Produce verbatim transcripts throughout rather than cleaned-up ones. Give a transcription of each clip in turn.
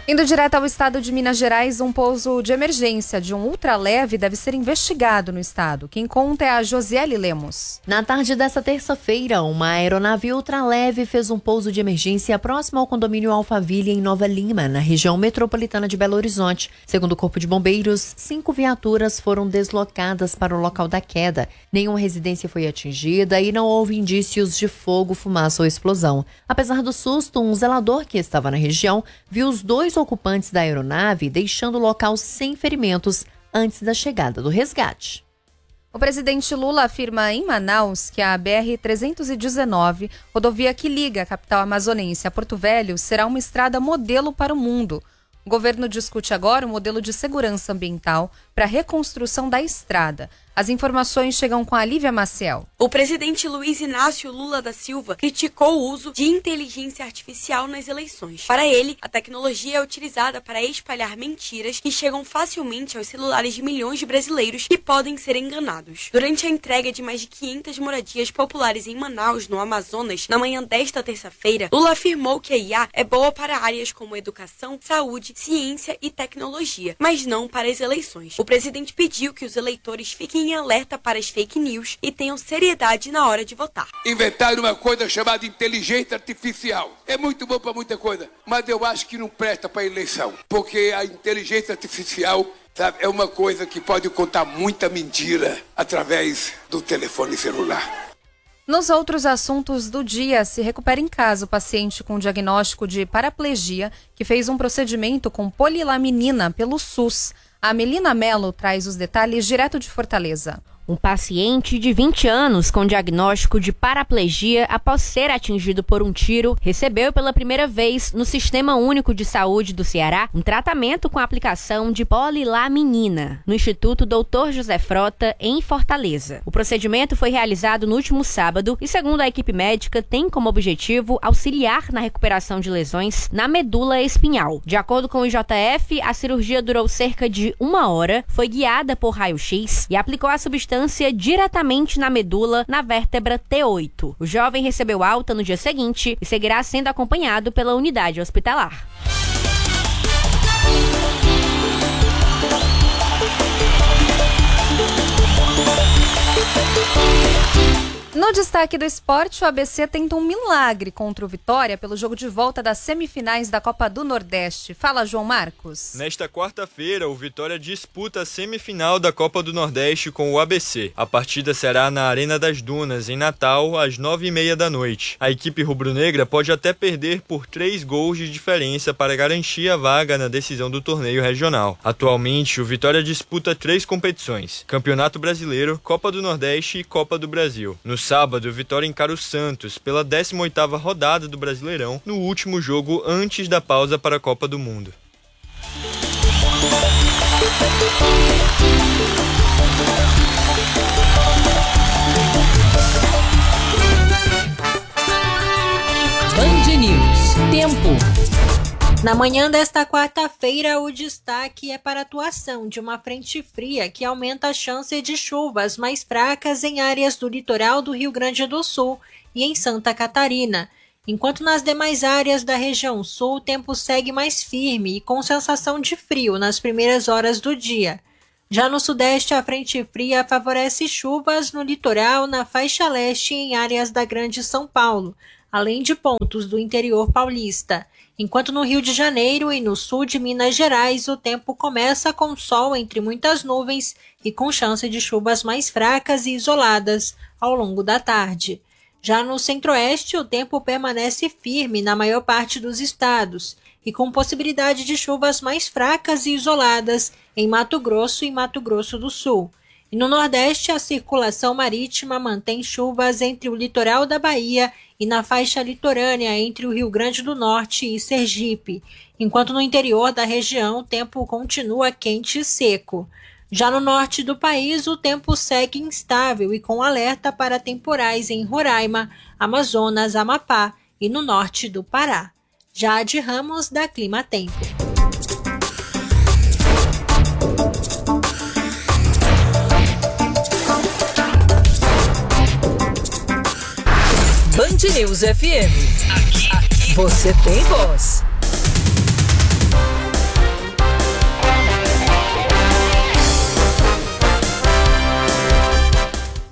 Indo direto ao estado de Minas Gerais, um pouso de emergência de um ultraleve deve ser investigado no estado. Quem conta é a Josiele Lemos. Na tarde desta terça-feira, uma aeronave ultraleve fez um pouso de emergência próximo ao condomínio Alphaville, em Nova Lima, na região metropolitana de Belo Horizonte. Segundo o Corpo de Bombeiros, cinco viaturas foram deslocadas para o local da queda. Nenhuma residência foi atingida e não houve indícios de fogo, fumaça ou explosão. Apesar do susto, um zelador que estava na região viu os dois ocupantes da aeronave deixando o local sem ferimentos antes da chegada do resgate. O presidente Lula afirma em Manaus que a B R trezentos e dezenove, rodovia que liga a capital amazonense a Porto Velho, será uma estrada modelo para o mundo. O governo discute agora o modelo de segurança ambiental para a reconstrução da estrada. As informações chegam com a Lívia Maciel. O presidente Luiz Inácio Lula da Silva criticou o uso de inteligência artificial nas eleições. Para ele, a tecnologia é utilizada para espalhar mentiras que chegam facilmente aos celulares de milhões de brasileiros que podem ser enganados. Durante a entrega de mais de quinhentas moradias populares em Manaus, no Amazonas, na manhã desta terça-feira, Lula afirmou que a I A é boa para áreas como educação, saúde, ciência e tecnologia, mas não para as eleições. O presidente pediu que os eleitores fiquem em alerta para as fake news e tenham seriedade na hora de votar. Inventaram uma coisa chamada inteligência artificial. É muito bom para muita coisa, mas eu acho que não presta para eleição, porque a inteligência artificial, sabe, é uma coisa que pode contar muita mentira através do telefone celular. Nos outros assuntos do dia, se recupera em casa o paciente com diagnóstico de paraplegia que fez um procedimento com polilaminina pelo SUS. A Melina Mello traz os detalhes direto de Fortaleza. Um paciente de vinte anos com diagnóstico de paraplegia após ser atingido por um tiro recebeu pela primeira vez no Sistema Único de Saúde do Ceará um tratamento com a aplicação de polilaminina no Instituto doutor José Frota, em Fortaleza. O procedimento foi realizado no último sábado e, segundo a equipe médica, tem como objetivo auxiliar na recuperação de lesões na medula espinhal. De acordo com o I J F, a cirurgia durou cerca de uma hora, foi guiada por raio-x e aplicou a substância diretamente na medula, na vértebra T oito. O jovem recebeu alta no dia seguinte e seguirá sendo acompanhado pela unidade hospitalar. No destaque do esporte, o A B C tenta um milagre contra o Vitória pelo jogo de volta das semifinais da Copa do Nordeste. Fala, João Marcos. Nesta quarta-feira, o Vitória disputa a semifinal da Copa do Nordeste com o A B C. A partida será na Arena das Dunas, em Natal, às nove e meia da noite. A equipe rubro-negra pode até perder por três gols de diferença para garantir a vaga na decisão do torneio regional. Atualmente, o Vitória disputa três competições: Campeonato Brasileiro, Copa do Nordeste e Copa do Brasil. No sábado, o Vitória encara o Santos pela décima oitava rodada do Brasileirão, no último jogo antes da pausa para a Copa do Mundo. Band News. Tempo. Na manhã desta quarta-feira, o destaque é para a atuação de uma frente fria que aumenta a chance de chuvas mais fracas em áreas do litoral do Rio Grande do Sul e em Santa Catarina, enquanto nas demais áreas da região sul o tempo segue mais firme e com sensação de frio nas primeiras horas do dia. Já no sudeste, a frente fria favorece chuvas no litoral, na faixa leste e em áreas da Grande São Paulo, além de pontos do interior paulista. Enquanto no Rio de Janeiro e no sul de Minas Gerais, o tempo começa com sol entre muitas nuvens e com chance de chuvas mais fracas e isoladas ao longo da tarde. Já no centro-oeste, o tempo permanece firme na maior parte dos estados e com possibilidade de chuvas mais fracas e isoladas em Mato Grosso e Mato Grosso do Sul. E no Nordeste, a circulação marítima mantém chuvas entre o litoral da Bahia e na faixa litorânea entre o Rio Grande do Norte e Sergipe, enquanto no interior da região o tempo continua quente e seco. Já no norte do país, o tempo segue instável e com alerta para temporais em Roraima, Amazonas, Amapá e no norte do Pará. Jade Ramos, da Clima Tempo. Band News F M. Aqui, aqui você tem voz.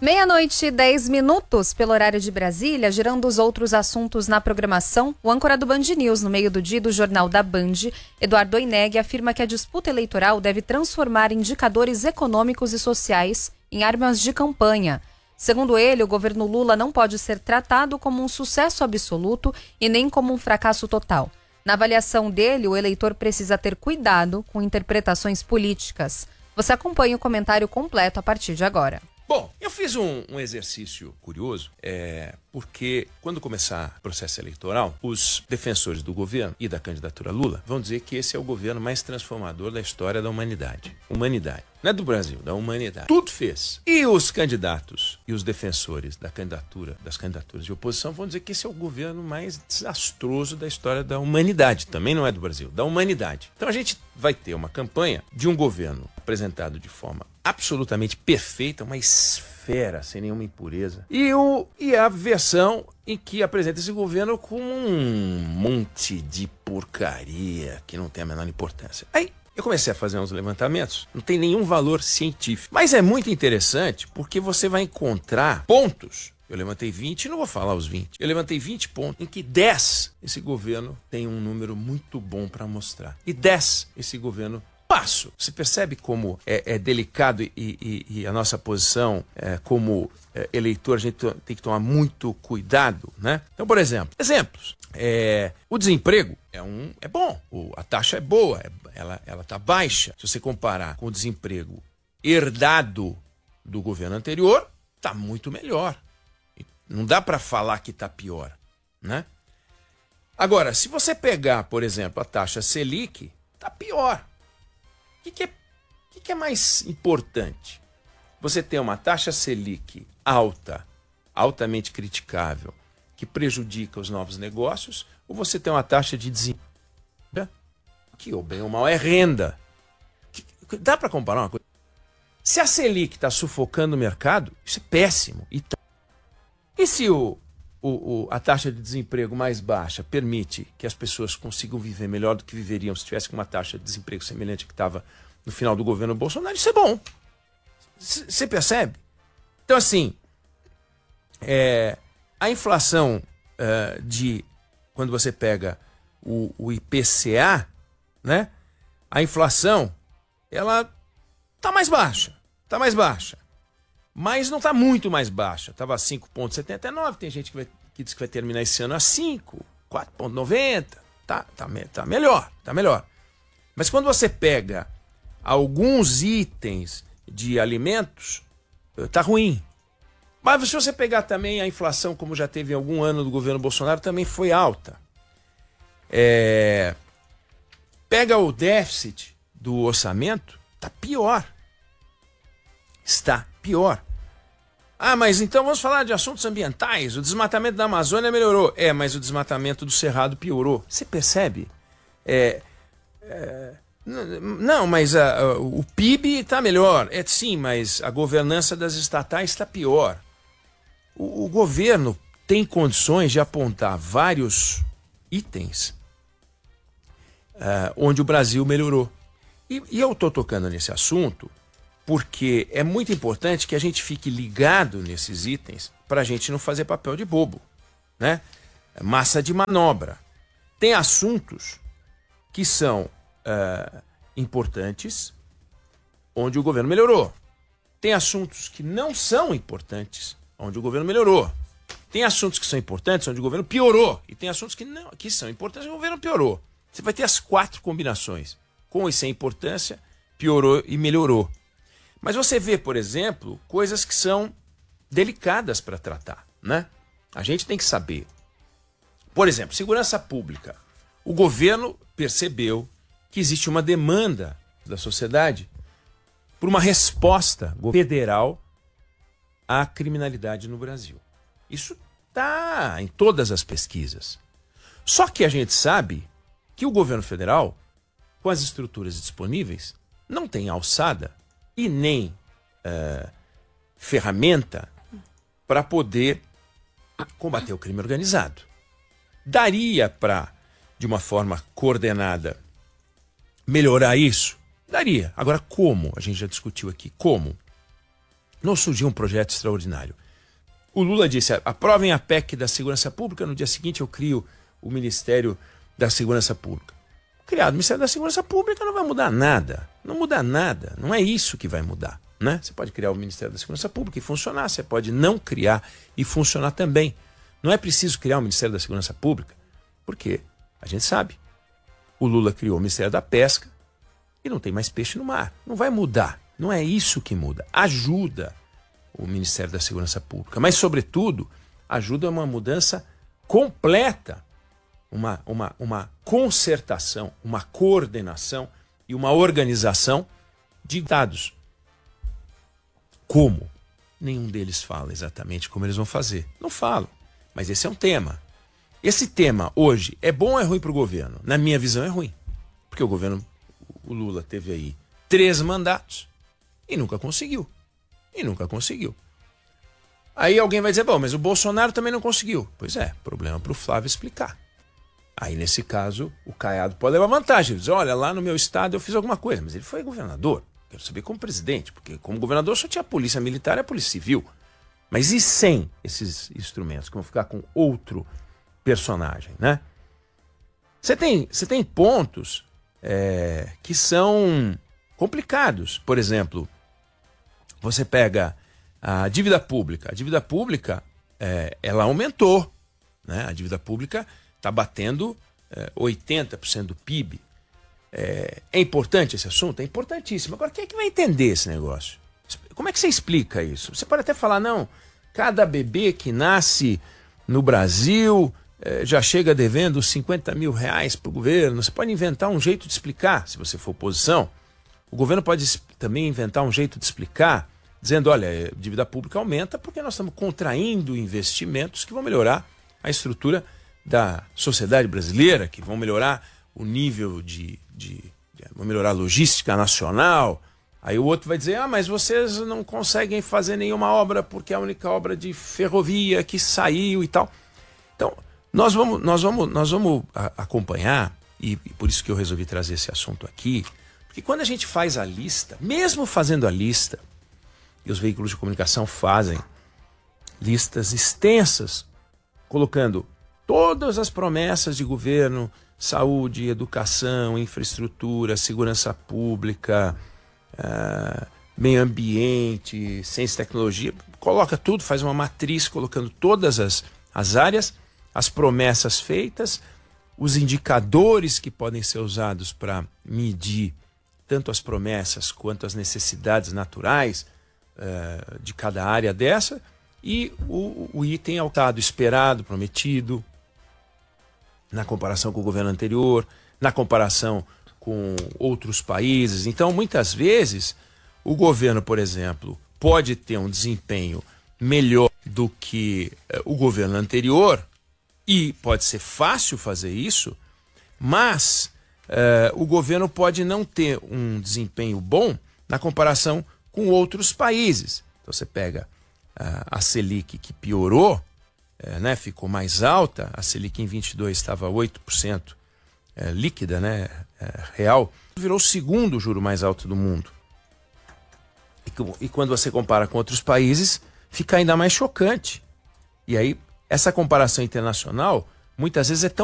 Meia-noite e dez minutos pelo horário de Brasília, girando os outros assuntos na programação, o âncora do Band News no meio do dia do Jornal da Band, Eduardo Oineg, afirma que a disputa eleitoral deve transformar indicadores econômicos e sociais em armas de campanha. Segundo ele, o governo Lula não pode ser tratado como um sucesso absoluto e nem como um fracasso total. Na avaliação dele, o eleitor precisa ter cuidado com interpretações políticas. Você acompanha o comentário completo a partir de agora. Bom, eu fiz um, um exercício curioso, é, porque quando começar o processo eleitoral, os defensores do governo e da candidatura Lula vão dizer que esse é o governo mais transformador da história da humanidade. Humanidade. Não é do Brasil, da humanidade. Tudo fez. E os candidatos e os defensores da candidatura, das candidaturas de oposição vão dizer que esse é o governo mais desastroso da história da humanidade. Também não é do Brasil, da humanidade. Então a gente vai ter uma campanha de um governo apresentado de forma absolutamente perfeita, uma esfera sem nenhuma impureza. E, o, e a versão em que apresenta esse governo com um monte de porcaria que não tem a menor importância. Aí eu comecei a fazer uns levantamentos, não tem nenhum valor científico. Mas é muito interessante porque você vai encontrar pontos. Eu levantei vinte, não vou falar os vinte. Eu levantei vinte pontos em que dez esse governo tem um número muito bom para mostrar. E dez esse governo passo. Você percebe como é, é delicado e, e, e a nossa posição é, como é, eleitor, a gente tem que tomar muito cuidado, né? Então, por exemplo, exemplos. É, o desemprego é, um, é bom, o, a taxa é boa, é, ela ela está baixa. Se você comparar com o desemprego herdado do governo anterior, está muito melhor. Não dá para falar que está pior, né? Agora, se você pegar, por exemplo, a taxa Selic, está pior. O que, que, é, que, que é mais importante? Você ter uma taxa Selic alta, altamente criticável, que prejudica os novos negócios, ou você ter uma taxa de desemprego que, ou bem ou mal, é renda? Que, dá para comparar uma coisa? Se a Selic está sufocando o mercado, isso é péssimo. E, tá... e se o, o, o, a taxa de desemprego mais baixa permite que as pessoas consigam viver melhor do que viveriam se tivesse uma taxa de desemprego semelhante à que estava no final do governo Bolsonaro, isso é bom. Você percebe? Então, assim, é, a inflação é, de... Quando você pega o, o I P C A, né? A inflação, ela tá mais baixa. Tá mais baixa. Mas não tá muito mais baixa. Tava cinco vírgula setenta e nove, tem gente que, vai, que diz que vai terminar esse ano a cinco, quatro vírgula noventa. Tá, tá, tá melhor, tá melhor. Mas quando você pega alguns itens de alimentos, tá ruim. Mas se você pegar também a inflação, como já teve em algum ano do governo Bolsonaro, também foi alta. É... Pega o déficit do orçamento, tá pior. Está pior. Ah, mas então vamos falar de assuntos ambientais. O desmatamento da Amazônia melhorou. É, mas o desmatamento do Cerrado piorou. Você percebe? É... é... Não, mas a, a, o P I B está melhor. É sim, mas a governança das estatais está pior. O, o governo tem condições de apontar vários itens uh, onde o Brasil melhorou. E, e eu estou tocando nesse assunto porque é muito importante que a gente fique ligado nesses itens para a gente não fazer papel de bobo, né? Massa de manobra. Tem assuntos que são Uh, importantes, onde o governo melhorou. Tem assuntos que não são importantes, onde o governo melhorou. Tem assuntos que são importantes, onde o governo piorou. E tem assuntos que, não, que são importantes, onde o governo piorou. Você vai ter as quatro combinações. Com e sem importância, piorou e melhorou. Mas você vê, por exemplo, coisas que são delicadas para tratar, né? A gente tem que saber. Por exemplo, segurança pública. O governo percebeu que existe uma demanda da sociedade por uma resposta federal à criminalidade no Brasil. Isso está em todas as pesquisas. Só que a gente sabe que o governo federal, com as estruturas disponíveis, não tem alçada e nem uh, ferramenta para poder combater o crime organizado. Daria para, de uma forma coordenada, melhorar isso? Daria. Agora, como? A gente já discutiu aqui. Como? não surgiu um projeto extraordinário. O Lula disse, aprovem a P E C da Segurança Pública, no dia seguinte eu crio o Ministério da Segurança Pública. Criado o Ministério da Segurança Pública não vai mudar nada, não muda nada, não é isso que vai mudar, né? Você pode criar o Ministério da Segurança Pública e funcionar, você pode não criar e funcionar também. Não é preciso criar o Ministério da Segurança Pública, porque a gente sabe, o Lula criou o Ministério da Pesca e não tem mais peixe no mar, não vai mudar, não é isso que muda, ajuda o Ministério da Segurança Pública, mas, sobretudo, ajuda a uma mudança completa, uma, uma, uma concertação, uma coordenação e uma organização de dados. Como? Nenhum deles fala exatamente como eles vão fazer. Não falam, mas esse é um tema. Esse tema, hoje, é bom ou é ruim para o governo? Na minha visão, é ruim, porque o governo, o Lula teve aí três mandatos e nunca conseguiu. E nunca conseguiu. Aí alguém vai dizer, bom, mas o Bolsonaro também não conseguiu. Pois é, problema para o Flávio explicar. Aí, nesse caso, o Caiado pode levar vantagem. Ele diz, olha, lá no meu estado eu fiz alguma coisa, mas ele foi governador. Quero saber como presidente, porque como governador só tinha a polícia militar e a polícia civil. Mas e sem esses instrumentos, que vão ficar com outro personagem, né? Você tem, você tem pontos é, que são complicados. Por exemplo, você pega a dívida pública. A dívida pública, é, ela aumentou, né? A dívida pública está batendo é, oitenta por cento do P I B. É, é importante esse assunto? É importantíssimo. Agora, quem é que vai entender esse negócio? Como é que você explica isso? Você pode até falar, não, cada bebê que nasce no Brasil é, já chega devendo cinquenta mil reais para o governo. Você pode inventar um jeito de explicar, se você for oposição. O governo pode também inventar um jeito de explicar, dizendo, olha, a dívida pública aumenta porque nós estamos contraindo investimentos que vão melhorar a estrutura da sociedade brasileira, que vão melhorar o nível de, de, de... vão melhorar a logística nacional. Aí o outro vai dizer, ah, mas vocês não conseguem fazer nenhuma obra porque é a única obra de ferrovia que saiu e tal. Então, nós vamos, nós vamos, nós vamos acompanhar, e, e por isso que eu resolvi trazer esse assunto aqui, porque quando a gente faz a lista, mesmo fazendo a lista, e os veículos de comunicação fazem listas extensas, colocando todas as promessas de governo, saúde, educação, infraestrutura, segurança pública, uh, meio ambiente, ciência e tecnologia, coloca tudo, faz uma matriz colocando todas as, as áreas, as promessas feitas, os indicadores que podem ser usados para medir tanto as promessas quanto as necessidades naturais uh, de cada área dessa, e o, o item altado, esperado, prometido, na comparação com o governo anterior, na comparação com outros países. Então, muitas vezes, o governo, por exemplo, pode ter um desempenho melhor do que uh, o governo anterior, e pode ser fácil fazer isso, mas uh, o governo pode não ter um desempenho bom na comparação com outros países. Então, você pega uh, a Selic, que piorou, É, né, ficou mais alta, a Selic em vinte e dois estava oito por cento é, líquida, né, é, real, virou o segundo juro mais alto do mundo. E, e quando você compara com outros países, fica ainda mais chocante. E aí, essa comparação internacional, muitas vezes é tão